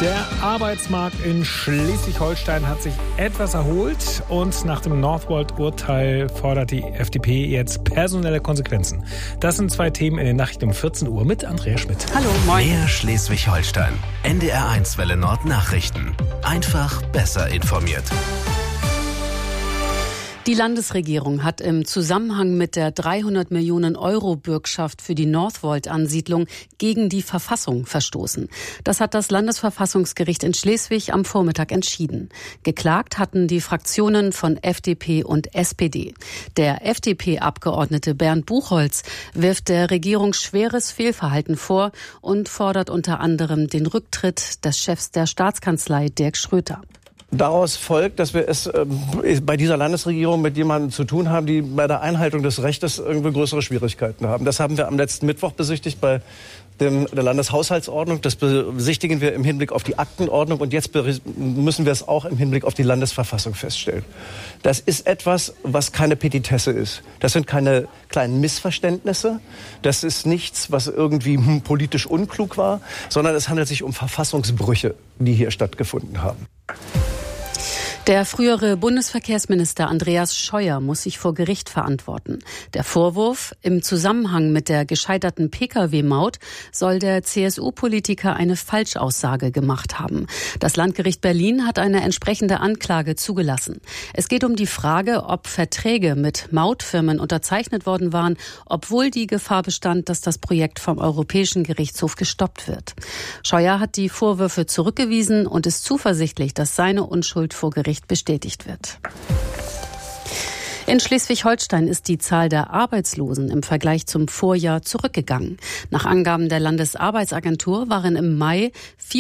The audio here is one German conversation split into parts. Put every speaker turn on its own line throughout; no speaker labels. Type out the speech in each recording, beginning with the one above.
Der Arbeitsmarkt in Schleswig-Holstein hat sich etwas erholt und nach dem Northvolt-Urteil fordert die FDP jetzt personelle Konsequenzen. Das sind zwei Themen in den Nachrichten um 14 Uhr mit Andrea Schmidt.
Hallo, moin.
Mehr Schleswig-Holstein. NDR1 Welle Nord Nachrichten. Einfach besser informiert.
Die Landesregierung hat im Zusammenhang mit der 300 Millionen Euro Bürgschaft für die Northvolt-Ansiedlung gegen die Verfassung verstoßen. Das hat das Landesverfassungsgericht in Schleswig am Vormittag entschieden. Geklagt hatten die Fraktionen von FDP und SPD. Der FDP-Abgeordnete Bernd Buchholz wirft der Regierung schweres Fehlverhalten vor und fordert unter anderem den Rücktritt des Chefs der Staatskanzlei, Dirk Schröter.
Daraus folgt, dass wir es bei dieser Landesregierung mit jemandem zu tun haben, die bei der Einhaltung des Rechtes irgendwie größere Schwierigkeiten haben. Das haben wir am letzten Mittwoch besichtigt bei der Landeshaushaltsordnung. Das besichtigen wir im Hinblick auf die Aktenordnung. Und jetzt müssen wir es auch im Hinblick auf die Landesverfassung feststellen. Das ist etwas, was keine Petitesse ist. Das sind keine kleinen Missverständnisse. Das ist nichts, was irgendwie politisch unklug war, sondern es handelt sich um Verfassungsbrüche, die hier stattgefunden haben.
Der frühere Bundesverkehrsminister Andreas Scheuer muss sich vor Gericht verantworten. Der Vorwurf: Im Zusammenhang mit der gescheiterten Pkw-Maut soll der CSU-Politiker eine Falschaussage gemacht haben. Das Landgericht Berlin hat eine entsprechende Anklage zugelassen. Es geht um die Frage, ob Verträge mit Mautfirmen unterzeichnet worden waren, obwohl die Gefahr bestand, dass das Projekt vom Europäischen Gerichtshof gestoppt wird. Scheuer hat die Vorwürfe zurückgewiesen und ist zuversichtlich, dass seine Unschuld vor Gericht bestätigt wird. In Schleswig-Holstein ist die Zahl der Arbeitslosen im Vergleich zum Vorjahr zurückgegangen. Nach Angaben der Landesarbeitsagentur waren im Mai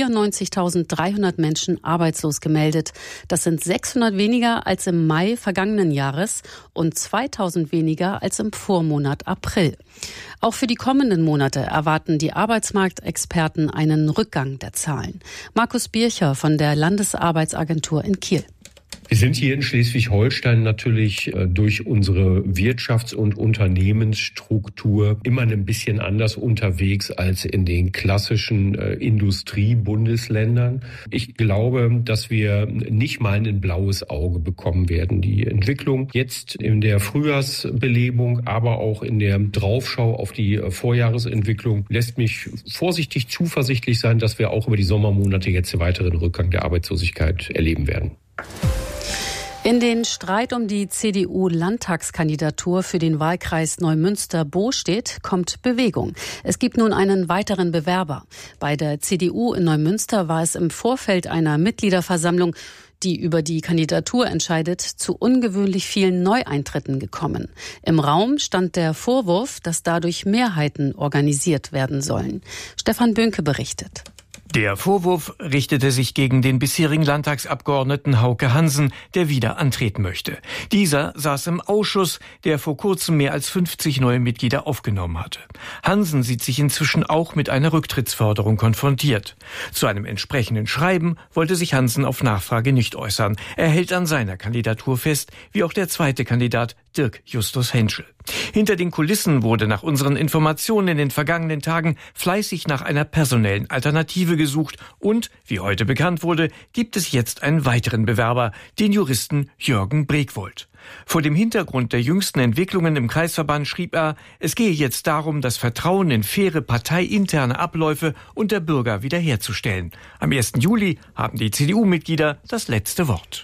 94.300 Menschen arbeitslos gemeldet. Das sind 600 weniger als im Mai vergangenen Jahres und 2.000 weniger als im Vormonat April. Auch für die kommenden Monate erwarten die Arbeitsmarktexperten einen Rückgang der Zahlen. Markus Bircher von der Landesarbeitsagentur in Kiel.
Wir sind hier in Schleswig-Holstein natürlich durch unsere Wirtschafts- und Unternehmensstruktur immer ein bisschen anders unterwegs als in den klassischen Industriebundesländern. Ich glaube, dass wir nicht mal ein blaues Auge bekommen werden. Die Entwicklung jetzt in der Frühjahrsbelebung, aber auch in der Draufschau auf die Vorjahresentwicklung lässt mich vorsichtig zuversichtlich sein, dass wir auch über die Sommermonate jetzt einen weiteren Rückgang der Arbeitslosigkeit erleben werden.
In den Streit um die CDU-Landtagskandidatur für den Wahlkreis Neumünster-Bostedt kommt Bewegung. Es gibt nun einen weiteren Bewerber. Bei der CDU in Neumünster war es im Vorfeld einer Mitgliederversammlung, die über die Kandidatur entscheidet, zu ungewöhnlich vielen Neueintritten gekommen. Im Raum stand der Vorwurf, dass dadurch Mehrheiten organisiert werden sollen. Stefan Böhnke berichtet.
Der Vorwurf richtete sich gegen den bisherigen Landtagsabgeordneten Hauke Hansen, der wieder antreten möchte. Dieser saß im Ausschuss, der vor kurzem mehr als 50 neue Mitglieder aufgenommen hatte. Hansen sieht sich inzwischen auch mit einer Rücktrittsforderung konfrontiert. Zu einem entsprechenden Schreiben wollte sich Hansen auf Nachfrage nicht äußern. Er hält an seiner Kandidatur fest, wie auch der zweite Kandidat Dirk Justus Henschel. Hinter den Kulissen wurde nach unseren Informationen in den vergangenen Tagen fleißig nach einer personellen Alternative gesucht und, wie heute bekannt wurde, gibt es jetzt einen weiteren Bewerber, den Juristen Jürgen Bregwold. Vor dem Hintergrund der jüngsten Entwicklungen im Kreisverband schrieb er, es gehe jetzt darum, das Vertrauen in faire parteiinterne Abläufe und der Bürger wiederherzustellen. Am 1. Juli haben die CDU-Mitglieder das letzte Wort.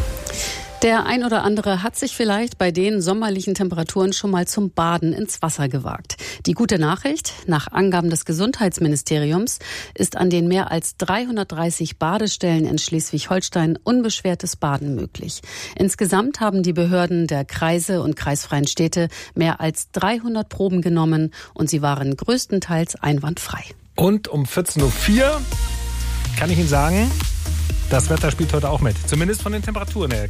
Der ein oder andere hat sich vielleicht bei den sommerlichen Temperaturen schon mal zum Baden ins Wasser gewagt. Die gute Nachricht: Nach Angaben des Gesundheitsministeriums ist an den mehr als 330 Badestellen in Schleswig-Holstein unbeschwertes Baden möglich. Insgesamt haben die Behörden der Kreise und kreisfreien Städte mehr als 300 Proben genommen und sie waren größtenteils einwandfrei.
Und um 14.04 Uhr kann ich Ihnen sagen, das Wetter spielt heute auch mit. Zumindest von den Temperaturen her.